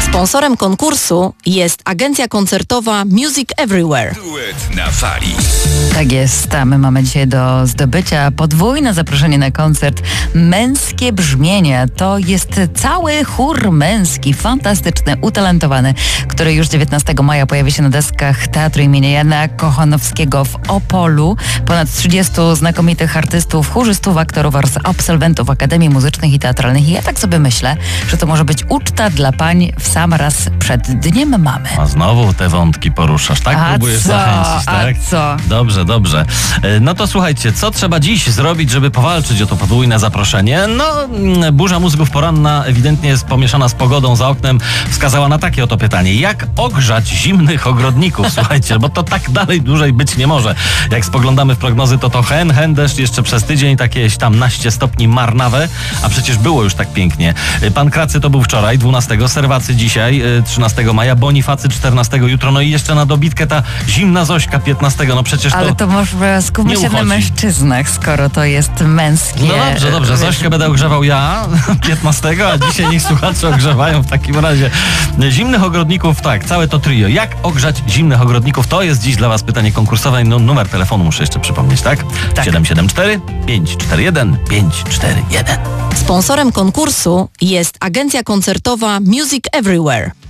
Sponsorem konkursu jest agencja koncertowa Music Everywhere. Duet na fali. Tak jest, a my mamy dzisiaj do zdobycia podwójne zaproszenie na koncert Męskie Brzmienie. To jest cały chór męski, fantastyczny, utalentowany, który już 19 maja pojawi się na deskach Teatru imienia Jana Kochanowskiego w Opolu. Ponad 30 znakomitych artystów, chórzystów, aktorów oraz absolwentów Akademii Muzycznych i Teatralnych. I ja tak sobie myślę, że to może być uczta dla pań w sam raz przed Dniem Mamy. A znowu te wątki poruszasz, tak? Próbujesz zachęcić, tak? A co? Dobrze, dobrze. No to słuchajcie, co trzeba dziś zrobić, żeby powalczyć o to podwójne zaproszenie? No, burza mózgów poranna ewidentnie jest pomieszana z pogodą za oknem. Wskazała na takie oto pytanie. Jak ogrzać zimnych ogrodników? Słuchajcie, bo to tak dalej dłużej być nie może. Jak spoglądamy w prognozy, to hen deszcz jeszcze przez tydzień, takie tam naście stopni marnawe, a przecież było już tak pięknie. Pan Kracy to był wczoraj, 12, Serwacy dzisiaj, 13 maja, Bonifacy 14 jutro, no i jeszcze na dobitkę ta zimna Zośka 15, no przecież to... Ale to może skupmy się na mężczyznach, skoro to jest męskie. No dobrze, Zośkę będę ogrzewał ja 15, a dzisiaj niech słuchacze ogrzewają w takim razie zimnych ogrodników, tak, całe to trio. Jak ogrzać zimnych ogrodników? To jest dziś dla was pytanie konkursowe. No, numer telefonu muszę jeszcze przypomnieć, tak? 774 541 541. Sponsorem konkursu jest agencja koncertowa Music Everywhere.